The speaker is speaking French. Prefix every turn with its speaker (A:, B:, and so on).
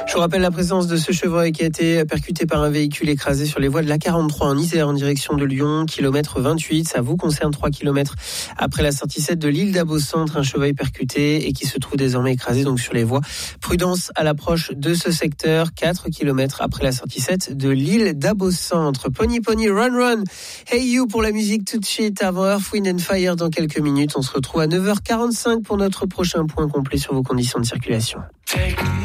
A: Je vous rappelle la présence de ce chevreuil qui a été percuté par un véhicule écrasé sur les voies de l'A43 en Isère en direction de Lyon, kilomètre 28. Ça vous concerne 3 kilomètres après la sortie 7 de l'île d'Abo-Centre, un chevreuil percuté et qui se trouve désormais écrasé donc sur les voies. Prudence à l'approche de ce secteur, 4 kilomètres après la sortie 7 de l'île d'Abo-Centre. Pony Pony Run Run. Hey You pour la musique tout de suite avant Earth, Wind and Fire dans quelques minutes. On se retrouve à 9h45 pour notre prochain point complet sur vos conditions de circulation.